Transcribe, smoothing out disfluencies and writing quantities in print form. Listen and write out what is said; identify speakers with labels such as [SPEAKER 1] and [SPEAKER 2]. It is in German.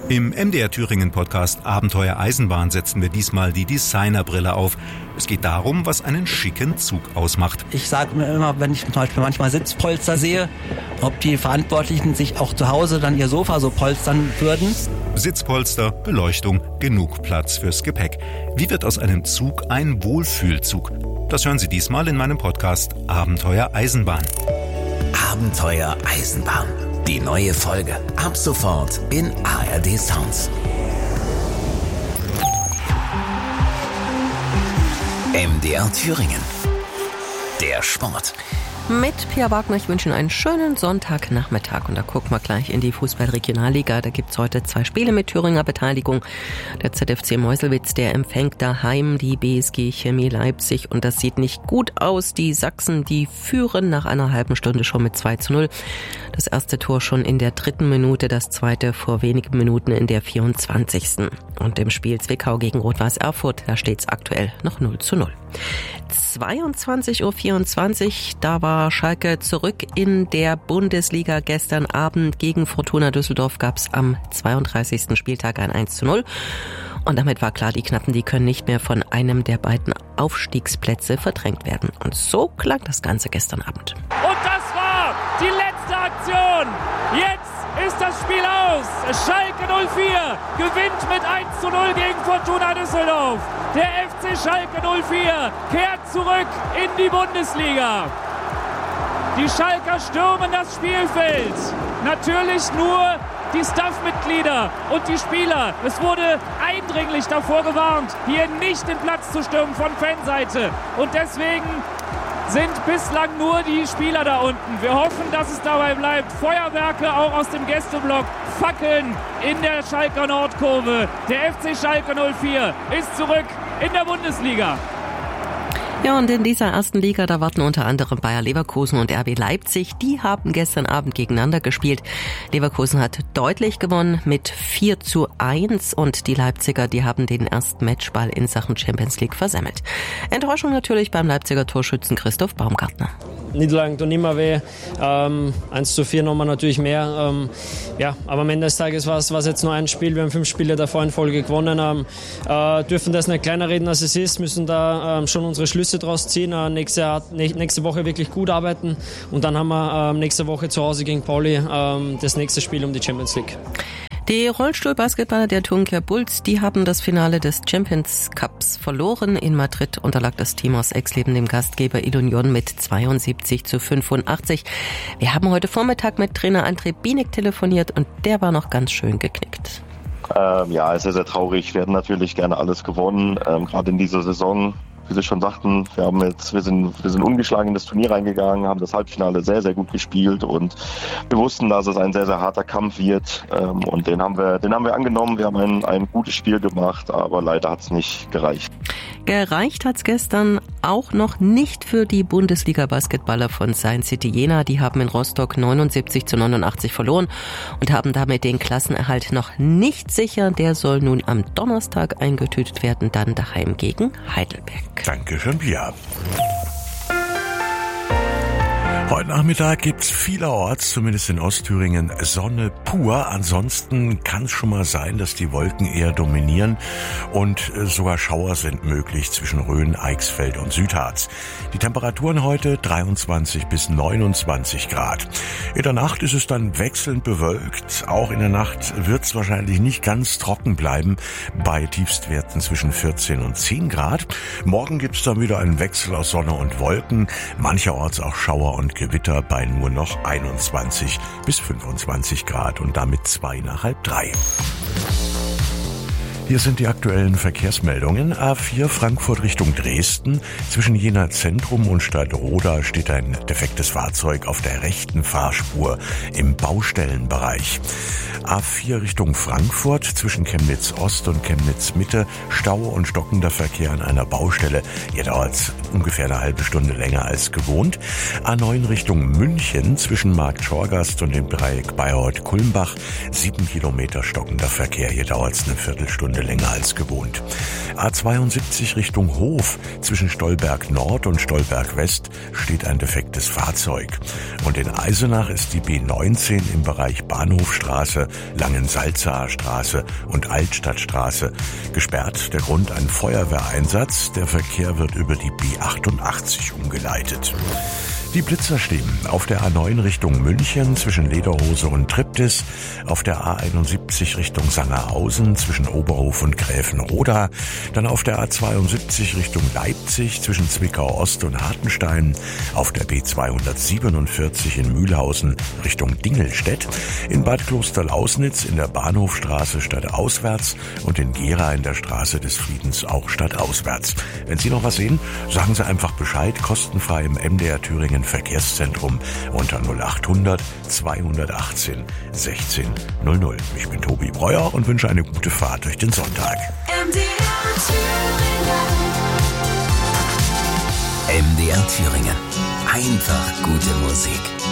[SPEAKER 1] Im MDR Thüringen Podcast Abenteuer Eisenbahn setzen wir diesmal die Designerbrille auf. Es geht darum, was einen schicken Zug ausmacht.
[SPEAKER 2] Ich sage mir immer, wenn ich zum Beispiel manchmal Sitzpolster sehe, ob die Verantwortlichen sich auch zu Hause dann ihr Sofa so polstern würden.
[SPEAKER 1] Sitzpolster, Beleuchtung, genug Platz fürs Gepäck. Wie wird aus einem Zug ein Wohlfühlzug? Das hören Sie diesmal in meinem Podcast Abenteuer Eisenbahn.
[SPEAKER 3] Abenteuer Eisenbahn. Die neue Folge ab sofort in ARD Sounds. MDR Thüringen. Der Sport.
[SPEAKER 4] Mit Pia Wagner, ich wünsche Ihnen einen schönen Sonntagnachmittag und da gucken wir gleich in die Fußball-Regionalliga. Da gibt's heute 2 Spiele mit Thüringer Beteiligung. Der ZFC Meuselwitz, der empfängt daheim die BSG Chemie Leipzig und das sieht nicht gut aus. Die Sachsen, die führen nach einer halben Stunde schon mit 2:0. Das erste Tor schon in der 3. Minute, das zweite vor wenigen Minuten in der 24. Und im Spiel Zwickau gegen Rot-Weiß Erfurt, da steht's aktuell noch 0:0. 22:24 Uhr, da war Schalke zurück in der Bundesliga. Gestern Abend gegen Fortuna Düsseldorf gab's am 32. Spieltag ein 1:0. Und damit war klar, die Knappen, die können nicht mehr von einem der beiden Aufstiegsplätze verdrängt werden. Und so klang das Ganze gestern Abend.
[SPEAKER 5] Und das war die letzte Aktion. Jetzt ist das Spiel aus. Schalke 04 gewinnt mit 1:0 gegen Fortuna Düsseldorf. Der FC Schalke 04 kehrt zurück in die Bundesliga. Die Schalker stürmen das Spielfeld. Natürlich nur die Staffmitglieder und die Spieler. Es wurde eindringlich davor gewarnt, hier nicht den Platz zu stürmen von Fanseite. Und deswegen sind bislang nur die Spieler da unten. Wir hoffen, dass es dabei bleibt. Feuerwerke auch aus dem Gästeblock. Fackeln in der Schalker Nordkurve. Der FC Schalke 04 ist zurück in der Bundesliga.
[SPEAKER 4] Ja, und in dieser ersten Liga, da warten unter anderem Bayer Leverkusen und RB Leipzig. Die haben gestern Abend gegeneinander gespielt. Leverkusen hat deutlich gewonnen mit 4:1 und die Leipziger, die haben den ersten Matchball in Sachen Champions League versemmelt. Enttäuschung natürlich beim Leipziger Torschützen Christoph Baumgartner.
[SPEAKER 6] Niederlagen tun immer weh. 1:4 nochmal natürlich mehr. Aber am Ende des Tages war es jetzt nur ein Spiel. Wir haben 5 Spiele davor in Folge gewonnen. Dürfen das nicht kleiner reden, als es ist. Müssen da schon unsere Schlüsse draus ziehen. Nächste Woche wirklich gut arbeiten. Und dann haben wir nächste Woche zu Hause gegen Pauli das nächste Spiel um die Champions League.
[SPEAKER 4] Die Rollstuhlbasketballer der Thüringer Bulls, die haben das Finale des Champions Cups verloren. In Madrid unterlag das Team aus Exleben dem Gastgeber Ilunion mit 72:85. Wir haben heute Vormittag mit Trainer André Bienek telefoniert und der war noch ganz schön geknickt.
[SPEAKER 7] Es ist sehr, sehr traurig. Wir hätten natürlich gerne alles gewonnen, gerade in dieser Saison. Wie Sie schon sagten, wir sind ungeschlagen in das Turnier reingegangen, haben das Halbfinale sehr, sehr gut gespielt und wir wussten, dass es ein sehr, sehr harter Kampf wird und den haben wir angenommen. Wir haben ein gutes Spiel gemacht, aber leider hat es nicht gereicht.
[SPEAKER 4] Gereicht hat's gestern auch noch nicht für die Bundesliga-Basketballer von Science City Jena. Die haben in Rostock 79:89 verloren und haben damit den Klassenerhalt noch nicht sicher. Der soll nun am Donnerstag eingetütet werden, dann daheim gegen Heidelberg.
[SPEAKER 8] Dankeschön, Pia. Heute Nachmittag gibt's vielerorts, zumindest in Ostthüringen, Sonne pur. Ansonsten kann es schon mal sein, dass die Wolken eher dominieren und sogar Schauer sind möglich zwischen Rhön, Eichsfeld und Südharz. Die Temperaturen heute 23 bis 29 Grad. In der Nacht ist es dann wechselnd bewölkt. Auch in der Nacht wird's wahrscheinlich nicht ganz trocken bleiben, bei Tiefstwerten zwischen 14 und 10 Grad. Morgen gibt's dann wieder einen Wechsel aus Sonne und Wolken, mancherorts auch Schauer und Gewitter bei nur noch 21 bis 25 Grad und damit 2 nach halb 3. Hier sind die aktuellen Verkehrsmeldungen. A4 Frankfurt Richtung Dresden. Zwischen Jena Zentrum und Stadtroda steht ein defektes Fahrzeug auf der rechten Fahrspur im Baustellenbereich. A4 Richtung Frankfurt. Zwischen Chemnitz Ost und Chemnitz Mitte Stau und stockender Verkehr an einer Baustelle. Hier dauert es ungefähr eine halbe Stunde länger als gewohnt. A9 Richtung München. Zwischen Markt Schorgast und dem Dreieck Bayreuth-Kulmbach 7 Kilometer stockender Verkehr. Hier dauert es eine Viertelstunde Stunde länger als gewohnt. A72 Richtung Hof zwischen Stolberg Nord und Stolberg West steht ein defektes Fahrzeug. Und in Eisenach ist die B19 im Bereich Bahnhofstraße, Langensalzaer Straße und Altstadtstraße gesperrt. Der Grund ein Feuerwehreinsatz. Der Verkehr wird über die B88 umgeleitet. Die Blitzer stehen auf der A9 Richtung München zwischen Lederhose und Triptis, auf der A71 Richtung Sangerhausen zwischen Oberhof und Gräfenroda, dann auf der A72 Richtung Leipzig zwischen Zwickau Ost und Hartenstein, auf der B247 in Mühlhausen Richtung Dingelstedt, in Bad Klosterlausnitz in der Bahnhofstraße stadtauswärts und in Gera in der Straße des Friedens auch stadtauswärts. Wenn Sie noch was sehen, sagen Sie einfach Bescheid, kostenfrei im MDR Thüringen Verkehrszentrum unter 0800 218 16 00. Ich bin Tobi Breuer und wünsche eine gute Fahrt durch den Sonntag.
[SPEAKER 3] MDR Thüringen. Einfach gute Musik.